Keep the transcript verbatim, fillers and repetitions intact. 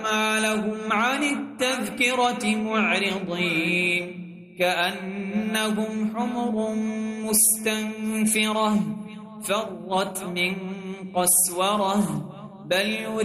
ما لهم عن التذكرة معرضين كأنهم حمر مستنفرة فرت من قسورة بل